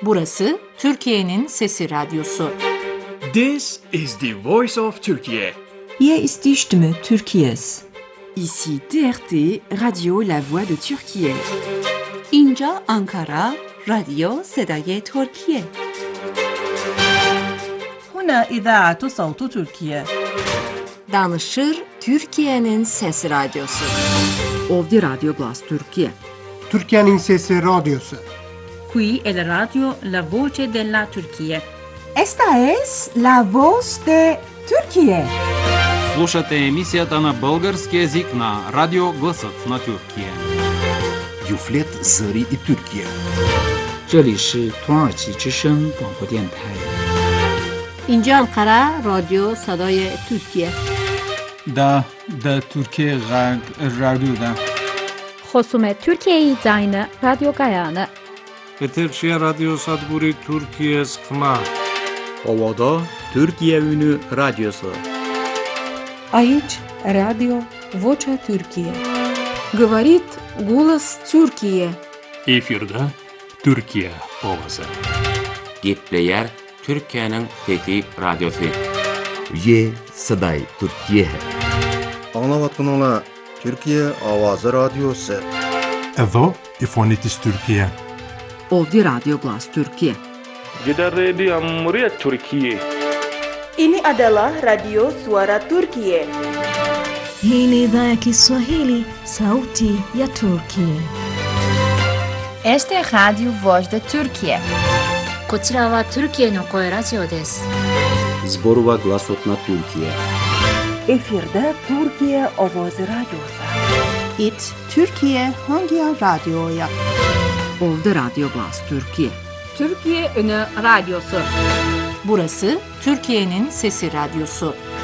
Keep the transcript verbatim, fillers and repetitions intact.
Burası Türkiye'nin Sesi Radyosu. This is the voice of Turkey. Hier ist die Stimme Türkiye's. Ici T R T, Radio La Voix de Türkiye. اینجا آنکارا، رادیو صدای ترکیه. هنا إذاعة صوت تركيا. Danışır Türkiye'nin Sesi Radyosu. Ovdje Radio Glas Türkiye. Türkiye'nin Sesi Radyosu. Qui è la radio La Voce della Turchia. Esta es la voz de Türkiye. Слушате емисията на български език на Радио Гласът на Türkiye. Юфлет Зари и Türkiye. 这里是土耳其之声广播电台。 اینجا انقره رادیو صدای ترکیه. دا دا ترکیه غرب رادیو دا. خصوم ترکیه زاین رادیو گایانه. Eterşehir Radyo Sadburi Türkiye Sıkma. Ovada Türkiye Ünü Radyosu. Aici Radio Vocea Türkiye. Говорит голос Türkiye. Efirde Türkiye Ovası. Gepleyer Türkiye'nin Fethi Radyosu. Ye Saday Türkiye. Anlavatkanala Türkiye Avazı Radyosu. Evo İfonitis Türkiye. Ovdje Radio Glas Türkiye. Jeddah Radio Amriyat Türkiye. Ini adalah Radio Suara Turkiye. Hii ni idhaa ya Kiswahili, Sauti ya Turkiye. Este es Radio Voz de Turkiye. こちらはトルキエの声ラジオです。 Zborova Glasot na Türkiye. Efirde Türkiye Ovozi Radyosu. It Türkiye hangi radyoya? Ovdje Radio Glas Türkiye. Türkiye Ünü Radyosu. Burası Türkiye'nin Sesi Radyosu.